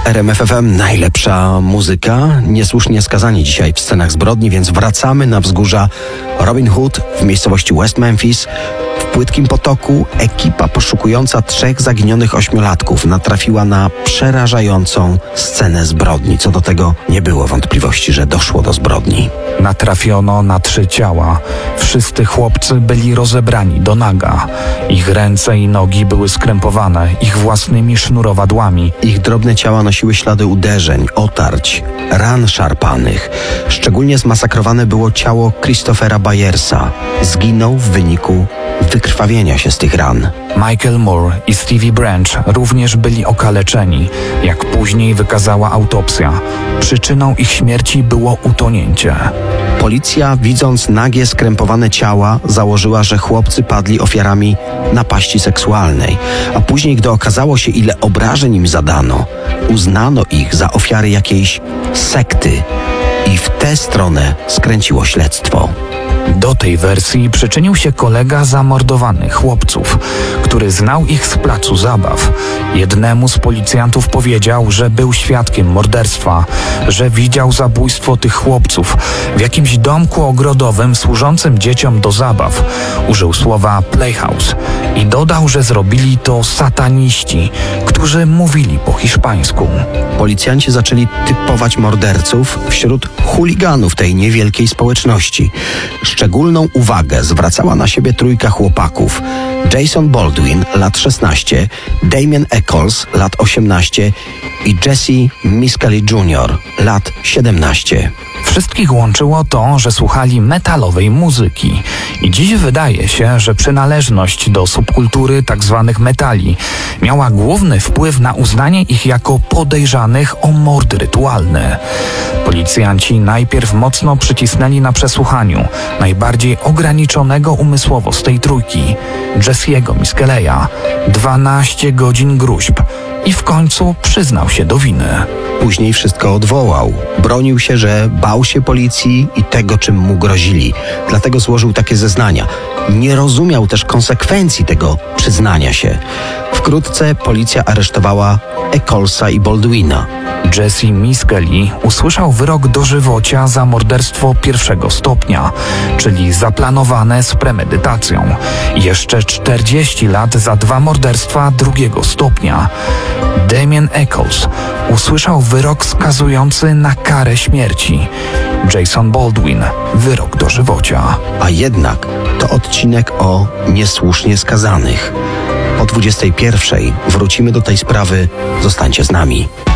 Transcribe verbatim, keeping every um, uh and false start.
R M F F M, najlepsza muzyka. Niesłusznie skazani dzisiaj w scenach zbrodni, więc wracamy na wzgórza Robin Hood w miejscowości West Memphis. W Płytkim Potoku ekipa poszukująca trzech zaginionych ośmiolatków natrafiła na przerażającą scenę zbrodni. Co do tego nie było wątpliwości, że doszło do zbrodni. Natrafiono na trzy ciała. Wszyscy chłopcy byli rozebrani do naga. Ich ręce i nogi były skrępowane ich własnymi sznurowadłami. Ich drobne ciała nosiły ślady uderzeń, otarć, ran szarpanych. Szczególnie zmasakrowane było ciało Christophera Byersa. Zginął w wyniku wykrwawienia się z tych ran. Michael Moore i Stevie Branch również byli okaleczeni, jak później wykazała autopsja. Przyczyną ich śmierci było utonięcie. Policja, widząc nagie, skrępowane ciała, założyła, że chłopcy padli ofiarami napaści seksualnej. A później, gdy okazało się, ile obrażeń im zadano, uznano ich za ofiary jakiejś sekty i w tę stronę skręciło śledztwo. Do tej wersji przyczynił się kolega zamordowanych chłopców, który znał ich z placu zabaw. Jednemu z policjantów powiedział, że był świadkiem morderstwa, że widział zabójstwo tych chłopców w jakimś domku ogrodowym służącym dzieciom do zabaw. Użył słowa playhouse i dodał, że zrobili to sataniści, którzy mówili po hiszpańsku. Policjanci zaczęli typować morderców wśród chuliganów tej niewielkiej społeczności. Szczególną uwagę zwracała na siebie trójka chłopaków: Jason Baldwin, lat szesnaście, Damien Echols, lat osiemnaście i Jesse Miscali junior, lat siedemnaście. Wszystkich łączyło to, że słuchali metalowej muzyki. I dziś wydaje się, że przynależność do subkultury tzw. metali miała główny wpływ na uznanie ich jako podejrzanych o mord rytualny. Policjanci najpierw mocno przycisnęli na przesłuchaniu najbardziej ograniczonego umysłowo z tej trójki, Jesse'ego Miscale'a. dwanaście godzin gruźb i w końcu przyznał się do winy. Później wszystko odwołał. Bronił się, że bał się policji i tego, czym mu grozili. Dlatego złożył takie zeznania. Nie rozumiał też konsekwencji tego przyznania się. Wkrótce policja aresztowała Echolsa i Baldwina. Jesse Miscali usłyszał wyrok dożywocia za morderstwo pierwszego stopnia, czyli zaplanowane z premedytacją. Jeszcze czterdzieści lat za dwa morderstwa drugiego stopnia. Damien Echols usłyszał wyrok skazujący na karę śmierci. Jason Baldwin wyrok dożywocia. A jednak to odcinek o niesłusznie skazanych. O dwudziestej pierwszej wrócimy do tej sprawy. Zostańcie z nami.